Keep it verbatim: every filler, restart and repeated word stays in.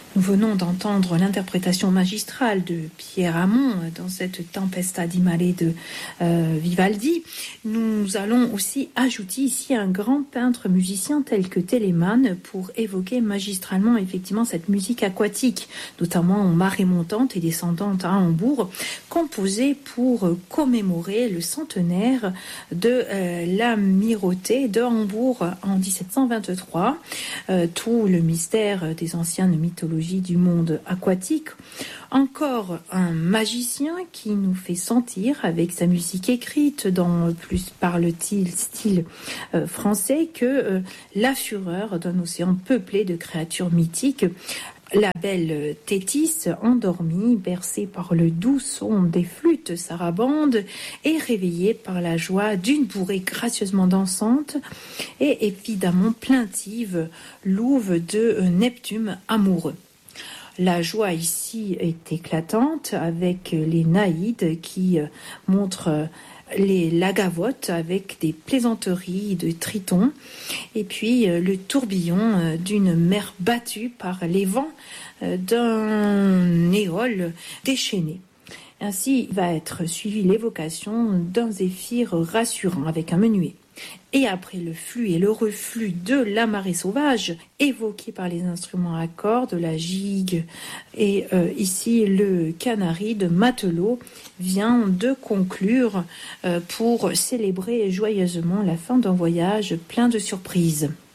Nous venons d'entendre l'interprétation magistrale de Pierre Hamon dans cette Tempesta di Mare de euh, Vivaldi. Nous allons aussi ajouter ici un grand peintre musicien tel que Telemann pour évoquer magistralement effectivement cette musique aquatique, notamment en marée montante et descendante à Hambourg, composée pour commémorer le centenaire de euh, l'amirauté de Hambourg en dix-sept cent vingt-trois. Euh, tout le mystère des anciennes mythologies du monde aquatique. Encore un magicien qui nous fait sentir avec sa musique écrite dans plus parle-t-il style euh, français que euh, la fureur d'un océan peuplé de créatures mythiques. La belle Thétis, endormie, bercée par le doux son des flûtes sarabandes et réveillée par la joie d'une bourrée gracieusement dansante et évidemment plaintive, louve de Neptune amoureux. La joie ici est éclatante avec les naïdes qui montrent les lagavotes avec des plaisanteries de tritons et puis le tourbillon d'une mer battue par les vents d'un éole déchaîné. Ainsi va être suivie l'évocation d'un zéphyr rassurant avec un menuet. Et après le flux et le reflux de la marée sauvage, évoqué par les instruments à cordes, la gigue et euh, ici le canari de matelot, vient de conclure euh, pour célébrer joyeusement la fin d'un voyage plein de surprises.